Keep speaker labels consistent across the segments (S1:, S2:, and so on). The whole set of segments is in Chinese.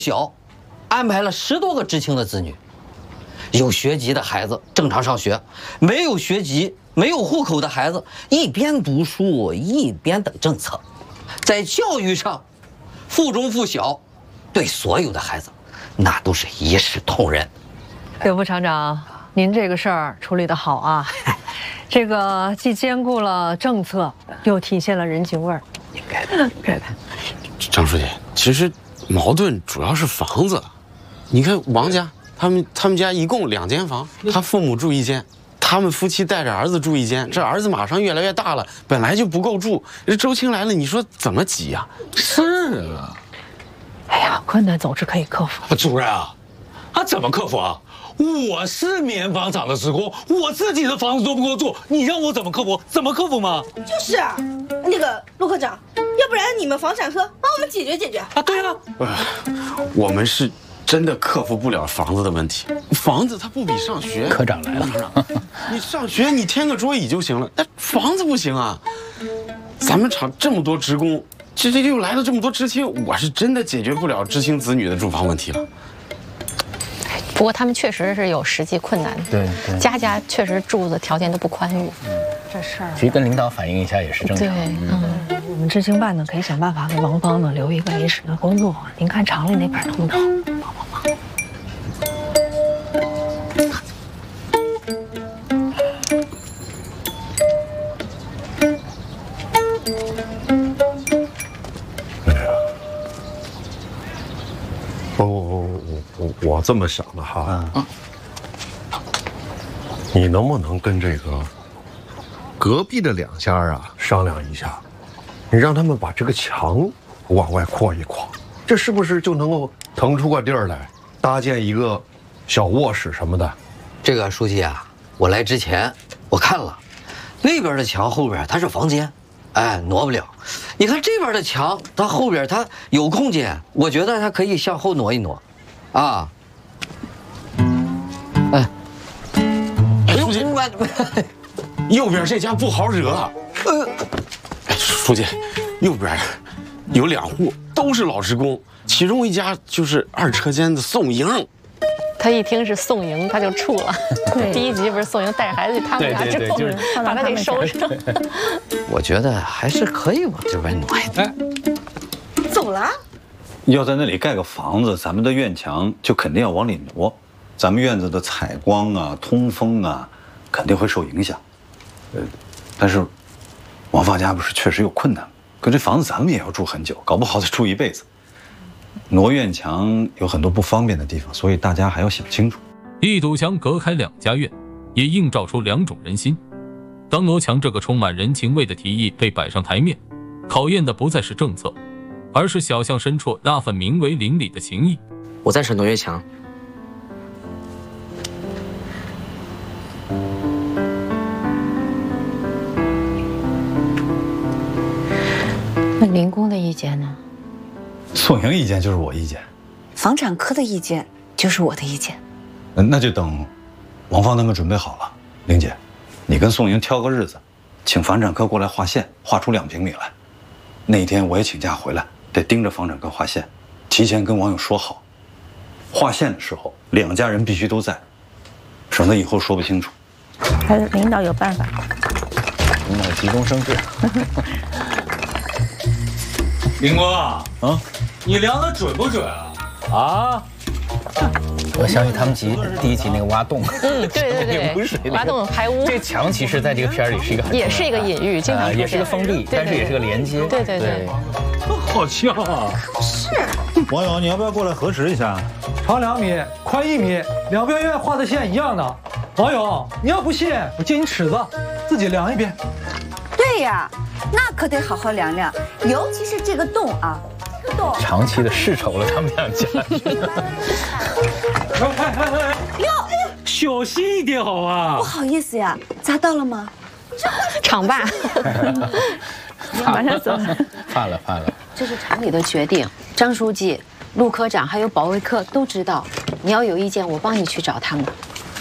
S1: 小，安排了10多个知青的子女，有学籍的孩子正常上学，没有学籍、没有户口的孩子一边读书一边等政策。在教育上，附中附小，对所有的孩子，那都是一视同仁。
S2: 刘副厂长，您这个事儿处理得好啊！这个既兼顾了政策，又体现了人情味儿。
S1: 应该的，应该的。
S3: 张书记，其实矛盾主要是房子。你看王家，他们家一共2间房，他父母住1间，他们夫妻带着儿子住1间。这儿子马上越来越大了，本来就不够住。这周青来了，你说怎么挤呀？
S4: 是啊。
S2: 哎呀，困难总是可以克服。
S4: 主任啊，怎么克服啊？我是棉纺厂的职工，我自己的房子都不够住，你让我怎么克服？怎么克服嘛？
S5: 就是啊，那个陆科长，要不然你们房产科帮我们解决解决
S4: 啊？对啊，
S3: 我们是真的克服不了房子的问题，房子它不比上学。
S6: 科长来了，
S3: 你上学你添个桌椅就行了，但房子不行啊。咱们厂这么多职工，这又来了这么多知青，我是真的解决不了知青子女的住房问题了。
S7: 不过他们确实是有实际困难，
S6: 对，
S7: 家家确实住的条件都不宽裕。
S2: 这事儿
S6: 其实跟领导反映一下也是正常。
S2: 对，我们知青办呢可以想办法给王芳呢留一个临时的工作。您看厂里那边能不能帮帮忙？
S8: 我这么想的哈，你能不能跟这个隔壁的2家啊商量一下，你让他们把这个墙往外扩一扩，这是不是就能够腾出个地儿来搭建一个小卧室什么的？
S1: 这个书记啊，我来之前我看了，那边的墙后边它是房间，挪不了。你看这边的墙，它后边它有空间，我觉得它可以向后挪一挪，啊。
S3: 书记，右边这家不好惹。书记，右边有2户都是老职工，其中1家就是2车间的宋莹。
S7: 他一听是宋莹，他就怵了。第1集不是宋莹带着孩子去他们家之后，就是把他给收拾了。
S1: 我觉得还是可以往这边挪一点。
S5: 走了？
S9: 要在那里盖个房子，咱们的院墙就肯定要往里挪，咱们院子的采光啊、通风啊，肯定会受影响。但是王芳家不是确实有困难，可这房子咱们也要住很久，搞不好得住一辈子。挪院墙有很多不方便的地方，所以大家还要想清楚。
S10: 一堵墙隔开2家院，也映照出2种人心。当挪墙这个充满人情味的提议被摆上台面，考验的不再是政策，而是小巷深处那份名为邻里的情谊。
S11: 我赞成挪院墙。
S7: 那林工的意见呢？
S9: 宋莹意见就是我意见，
S5: 房产科的意见就是我的意见。
S9: 那就等王芳他们准备好了，玲姐，你跟宋莹挑个日子，请房产科过来画线，画出2平米来。那一天我也请假回来，得盯着房产科画线，提前跟网友说好，画线的时候2家人必须都在，省得以后说不清楚。
S5: 还是领导有办法。
S6: 领导急中生智。
S4: 林工啊，你量的准不准啊？
S6: 我想起他们第1集那个挖洞，
S7: 对，挖洞排污。
S6: 这墙其实在这个片里是一个
S7: 也是一个隐喻，经常
S6: 也是个封闭，但是也是个连接。
S7: 对，
S4: 好像啊。
S5: 是。
S12: 网友，你要不要过来核实一下？
S13: 长2米，宽1米，2边院画的线一样的。网友，你要不信，我借你尺子，自己量一遍。
S5: 对呀，那可得好好量量，尤其是这个洞啊，这个洞
S6: 长期的世仇了，他们2家。
S4: 小心一点好吧？
S5: 不好意思呀，砸到了吗？
S7: 厂爸。
S5: 马上走。
S6: 怕了。
S14: 这是厂里的决定，张书记、陆科长还有保卫科都知道。你要有意见，我帮你去找他们。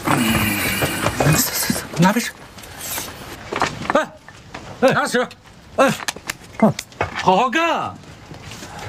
S4: 拿杯水。拿纸。好好干啊！